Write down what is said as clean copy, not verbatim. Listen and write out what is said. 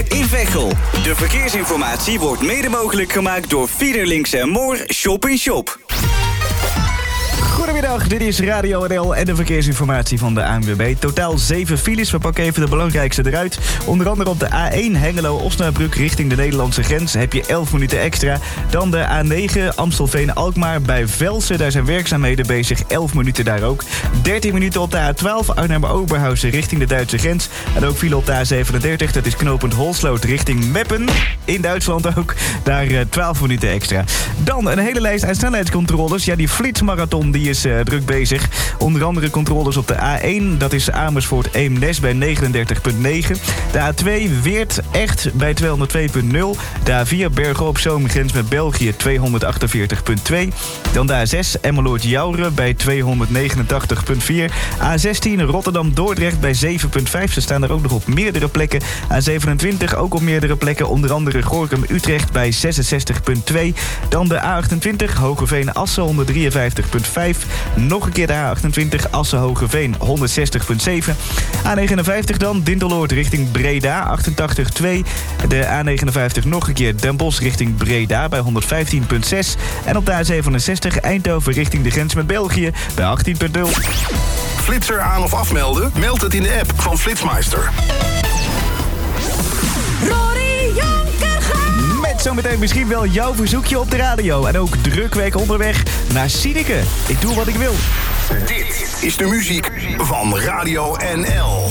in Veghel. De verkeersinformatie wordt mede mogelijk gemaakt door Fiederlinks en Moor Shop in Shop. Goedemiddag, dit is Radio NL en de verkeersinformatie van de ANWB. Totaal 7 files, we pakken even de belangrijkste eruit. Onder andere op de A1 Hengelo-Osnabrück richting de Nederlandse grens heb je 11 minuten extra. Dan de A9 Amstelveen-Alkmaar bij Velsen, daar zijn werkzaamheden bezig, 11 minuten daar ook. 13 minuten op de A12 Arnhem-Oberhausen richting de Duitse grens. En ook file op de A37, dat is knooppunt Holsloot richting Meppen. In Duitsland ook, daar 12 minuten extra. Dan een hele lijst aan snelheidscontroles. Ja, die flitsmarathon die is druk bezig. Onder andere controles op de A1, dat is Amersfoort-Eemnes bij 39,9. De A2 Weert-Echt bij 202,0. De A4 Bergen-op-Zoom grens met België 248,2. Dan de A6 Emmeloord-Jouren bij 289,4. A16 Rotterdam-Dordrecht bij 7,5. Ze staan er ook nog op meerdere plekken. A27 ook op meerdere plekken. Onder andere Gorinchem-Utrecht bij 66,2. Dan de A28 Hogeveen-Assen 153,5. Nog een keer de A28 Assen-Hogeveen 160,7. A59 dan Dinteloord richting Breda 88,2. De A59 nog een keer Den Bosch richting Breda bij 115,6. En op de A67 Eindhoven richting de grens met België bij 18,0. Flitser aan of afmelden? Meld het in de app van Flitsmeister. Met zometeen misschien wel jouw verzoekje op de radio. En ook drukweek onderweg naar Sineke. Ik doe wat ik wil. Dit is de muziek van Radio NL.